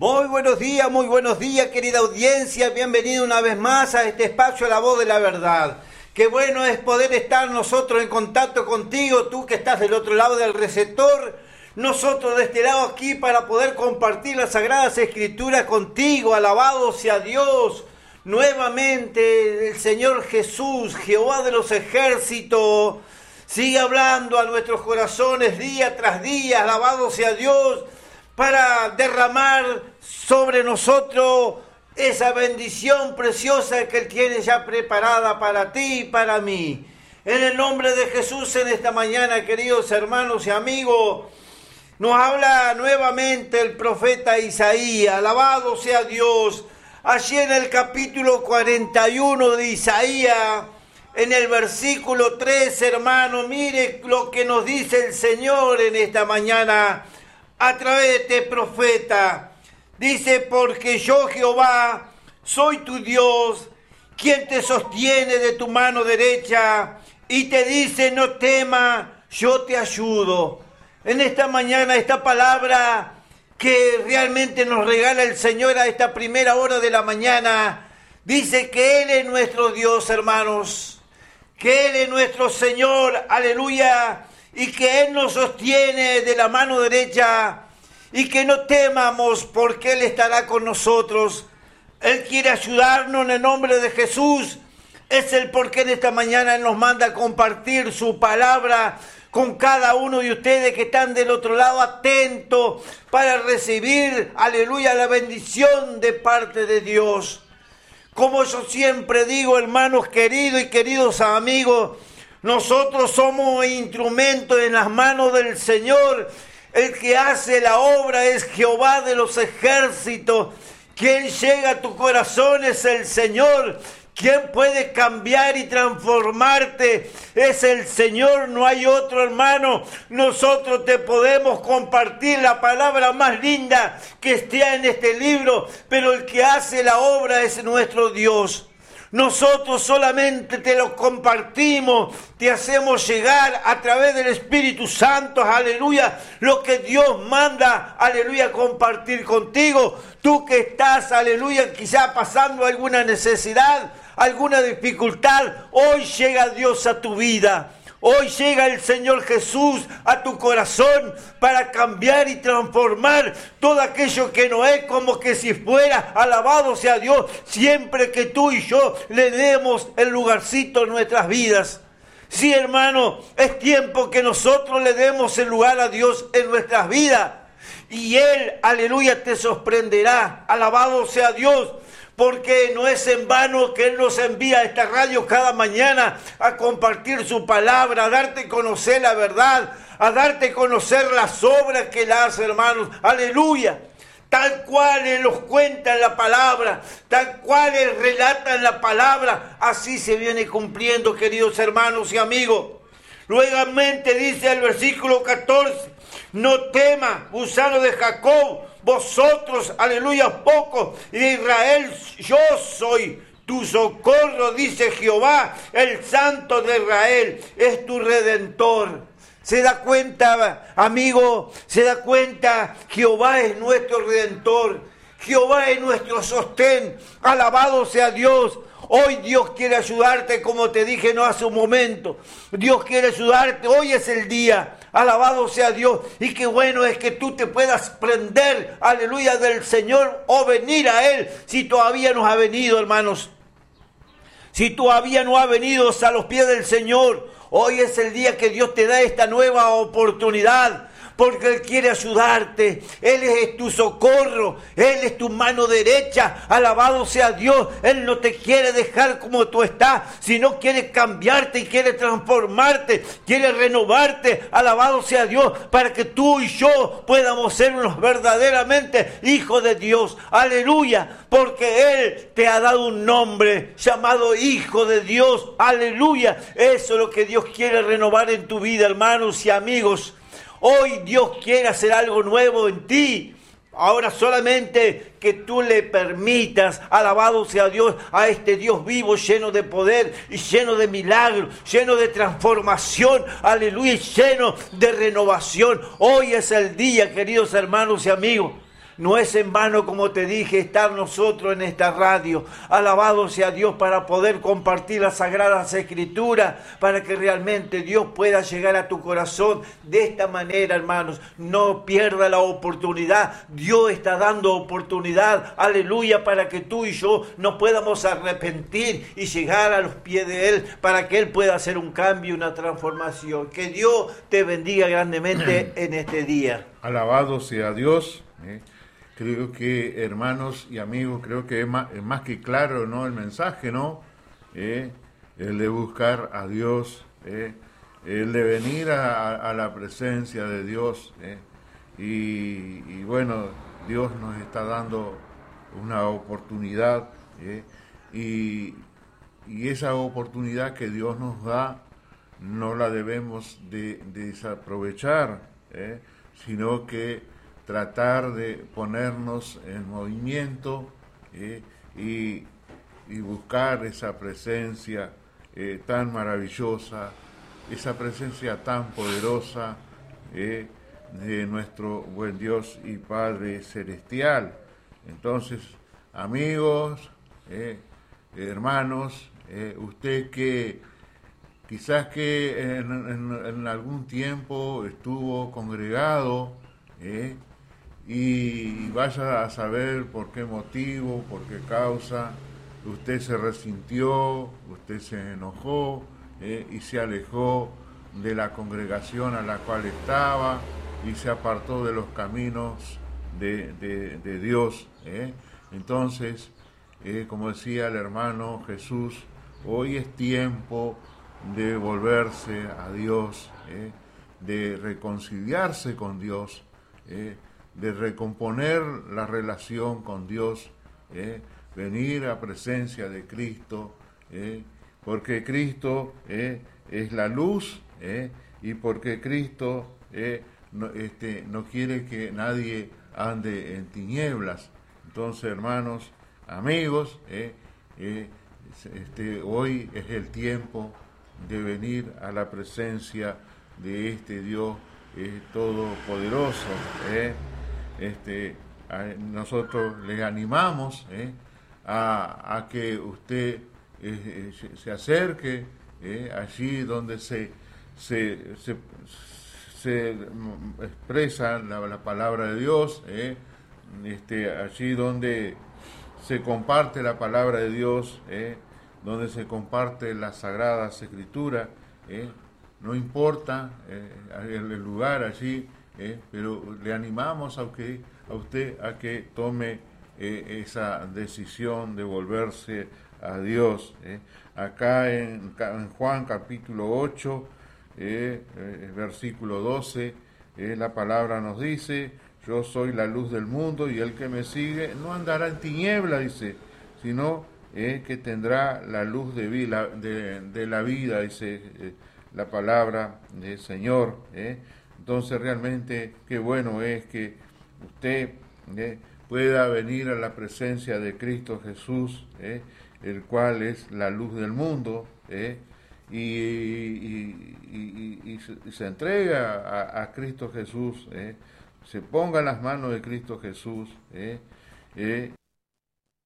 Muy buenos días, querida audiencia. Bienvenido una vez más a este espacio, La Voz de la Verdad. Qué bueno es poder estar nosotros en contacto contigo, tú que estás del otro lado del receptor, nosotros de este lado aquí para poder compartir las Sagradas Escrituras contigo. Alabado sea Dios. Nuevamente el Señor Jesús, Jehová de los ejércitos, sigue hablando a nuestros corazones día tras día. Alabado sea Dios, para derramar sobre nosotros esa bendición preciosa que Él tiene ya preparada para ti y para mí. En el nombre de Jesús, en esta mañana, queridos hermanos y amigos, nos habla nuevamente el profeta Isaías. Alabado sea Dios. Allí en el capítulo 41 de Isaías, en el versículo 3, hermano, mire lo que nos dice el Señor en esta mañana a través de este profeta. Dice: porque yo, Jehová, soy tu Dios, quien te sostiene de tu mano derecha y te dice: no temas, yo te ayudo. En esta mañana, esta palabra que realmente nos regala el Señor a esta primera hora de la mañana, dice que Él es nuestro Dios, hermanos, que Él es nuestro Señor, aleluya, y que Él nos sostiene de la mano derecha, y que no temamos porque Él estará con nosotros. Él quiere ayudarnos en el nombre de Jesús. Es el porqué en esta mañana Él nos manda a compartir su palabra con cada uno de ustedes que están del otro lado, atentos para recibir, aleluya, la bendición de parte de Dios. Como yo siempre digo, hermanos queridos y queridos amigos, nosotros somos instrumentos en las manos del Señor. El que hace la obra es Jehová de los ejércitos. Quien llega a tu corazón es el Señor. Quien puede cambiar y transformarte es el Señor, no hay otro, hermano. Nosotros te podemos compartir la palabra más linda que esté en este libro, pero el que hace la obra es nuestro Dios. Nosotros solamente te lo compartimos, te hacemos llegar a través del Espíritu Santo, aleluya, lo que Dios manda, aleluya, compartir contigo. Tú que estás, aleluya, quizá pasando alguna necesidad, alguna dificultad, hoy llega Dios a tu vida. Hoy llega el Señor Jesús a tu corazón para cambiar y transformar todo aquello que no es como que si fuera. Alabado sea Dios, siempre que tú y yo le demos el lugarcito en nuestras vidas. Sí, hermano, es tiempo que nosotros le demos el lugar a Dios en nuestras vidas. Y Él, aleluya, te sorprenderá. Alabado sea Dios. Porque no es en vano que Él nos envía a esta radio cada mañana a compartir su palabra, a darte a conocer la verdad, a darte a conocer las obras que Él hace, hermanos. Aleluya. Tal cual Él los cuenta en la palabra, tal cual Él relata en la palabra, así se viene cumpliendo, queridos hermanos y amigos. Nuevamente dice el versículo 14, no temas, gusano de Jacob, vosotros, aleluya, pocos, y de Israel, yo soy tu socorro, dice Jehová, el Santo de Israel, es tu Redentor. ¿Se da cuenta, amigo? ¿Se da cuenta? Jehová es nuestro Redentor, Jehová es nuestro sostén, alabado sea Dios. Hoy Dios quiere ayudarte, como te dije no hace un momento. Dios quiere ayudarte, hoy es el día. Alabado sea Dios. Y qué bueno es que tú te puedas prender, aleluya, del Señor o venir a Él si todavía no ha venido, hermanos. Si todavía no ha venido a los pies del Señor, hoy es el día que Dios te da esta nueva oportunidad. Porque Él quiere ayudarte, Él es tu socorro, Él es tu mano derecha, alabado sea Dios. Él no te quiere dejar como tú estás, sino quiere cambiarte y quiere transformarte, quiere renovarte, alabado sea Dios, para que tú y yo podamos ser unos verdaderamente hijos de Dios, aleluya, porque Él te ha dado un nombre llamado Hijo de Dios, aleluya. Eso es lo que Dios quiere renovar en tu vida, hermanos y amigos. Hoy Dios quiere hacer algo nuevo en ti. Ahora solamente que tú le permitas, alabado sea Dios, a este Dios vivo, lleno de poder y lleno de milagros, lleno de transformación, aleluya, y lleno de renovación. Hoy es el día, queridos hermanos y amigos. No es en vano, como te dije, estar nosotros en esta radio. Alabado sea Dios para poder compartir las Sagradas Escrituras, para que realmente Dios pueda llegar a tu corazón de esta manera, hermanos. No pierda la oportunidad. Dios está dando oportunidad, aleluya, para que tú y yo nos podamos arrepentir y llegar a los pies de Él, para que Él pueda hacer un cambio, una transformación. Que Dios te bendiga grandemente en este día. Alabado sea Dios. Creo que, hermanos y amigos, creo que es más que claro, ¿no?, el mensaje, ¿no? El de buscar a Dios, el de venir a la presencia de Dios. Y bueno, Dios nos está dando una oportunidad, y esa oportunidad que Dios nos da no la debemos de desaprovechar, sino que tratar de ponernos en movimiento, y buscar esa presencia tan maravillosa, esa presencia tan poderosa de nuestro buen Dios y Padre Celestial. Entonces, amigos, hermanos, usted que quizás que en algún tiempo estuvo congregado, y vaya a saber por qué motivo, por qué causa, usted se resintió, usted se enojó, y se alejó de la congregación a la cual estaba y se apartó de los caminos de Dios. Entonces, como decía el hermano Jesús, hoy es tiempo de volverse a Dios, de reconciliarse con Dios, de recomponer la relación con Dios, venir a presencia de Cristo, porque Cristo es la luz, y porque Cristo no quiere que nadie ande en tinieblas. Entonces, hermanos, amigos, hoy es el tiempo de venir a la presencia de este Dios todopoderoso. Nosotros les animamos a que usted se acerque allí donde se expresa la palabra de Dios, allí donde se comparte la palabra de Dios, donde se comparte las Sagradas Escrituras, no importa el lugar allí, pero le animamos a usted a que tome esa decisión de volverse a Dios. Acá en Juan capítulo 8, versículo 12, la palabra nos dice: yo soy la luz del mundo, y el que me sigue no andará en tiniebla, dice, sino que tendrá la luz de la vida, dice la palabra del Señor. Entonces realmente qué bueno es que usted pueda venir a la presencia de Cristo Jesús, el cual es la luz del mundo, y se entrega a Cristo Jesús, se ponga en las manos de Cristo Jesús,